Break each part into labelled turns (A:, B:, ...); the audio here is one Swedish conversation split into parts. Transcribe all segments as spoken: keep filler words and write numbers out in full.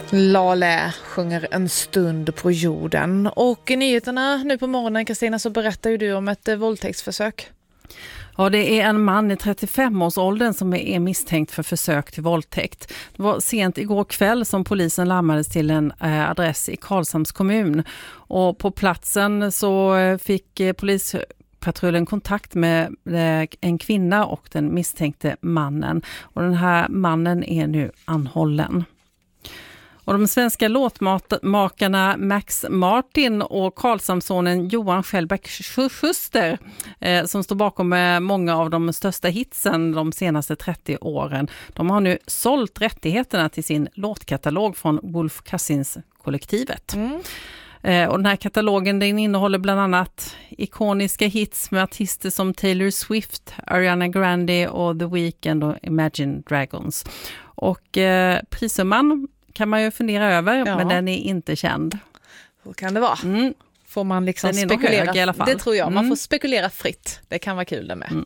A: Laleh sjunger en stund på jorden. Och i nyheterna nu på morgonen, Kristina, så berättar ju du om ett eh, våldtäktsförsök.
B: Ja, det är en man i trettiofem-årsåldern som är misstänkt för försök till våldtäkt. Det var sent igår kväll som polisen larmades till en eh, adress i Karlshamns kommun. Och på platsen så fick eh, polispatrullen kontakt med eh, en kvinna och den misstänkte mannen. Och den här mannen är nu anhållen. Och de svenska låtmakarna Max Martin och Karlshamnssonen Johan Schellbeck Schuster eh, som står bakom eh, många av de största hitsen de senaste trettio åren. De har nu sålt rättigheterna till sin låtkatalog från Wolf Cousins-kollektivet. Mm. Eh, och den här katalogen den innehåller bland annat ikoniska hits med artister som Taylor Swift, Ariana Grande och The Weeknd och Imagine Dragons. Och eh, prissumman kan man ju fundera över, ja. Men den är inte känd.
A: Hur kan det vara? Mm. Får man liksom
B: den är
A: spekulera?
B: Hög i alla fall.
A: Det tror jag. Man
B: mm.
A: får spekulera fritt. Det kan vara kul det med. Mm.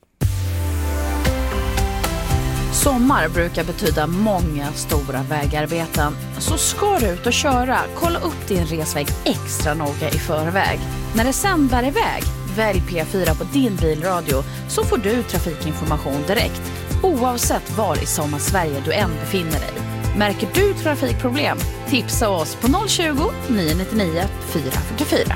C: Sommar brukar betyda många stora vägarbeten. Så ska du ut och köra, kolla upp din resväg extra noga i förväg. När det sen bär iväg, välj P fyra på din bilradio så får du trafikinformation direkt. Oavsett var i Sommarsverige du än befinner dig. Märker du trafikproblem? Tipsa oss på noll tjugo, nio nio nio, fyra fyra fyra.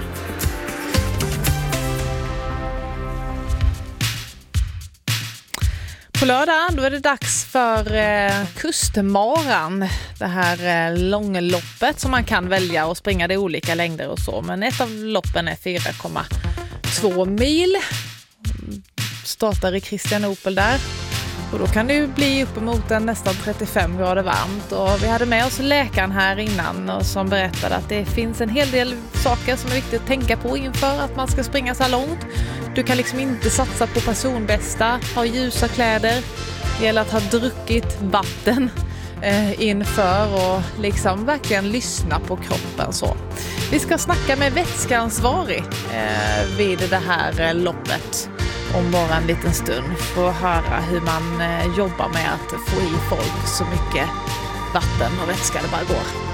A: På lördag då är det dags för eh, Kustmaran. Det här eh, långloppet som man kan välja och springa det olika längder och så. Men ett av loppen är fyra komma två mil. Startar i Kristianopel där. Och då kan det ju bli uppemot en nästan trettiofem grader varmt. Och vi hade med oss läkaren här innan och som berättade att det finns en hel del saker som är viktigt att tänka på inför att man ska springa så här långt. Du kan liksom inte satsa på personbästa, ha ljusa kläder. Det gäller att ha druckit vatten eh, inför och liksom verkligen lyssna på kroppen så. Vi ska snacka med vätskaansvarig eh, vid det här eh, loppet. Om bara en liten stund för att höra hur man eh, jobbar med att få i folk så mycket vatten och vätska det bara går.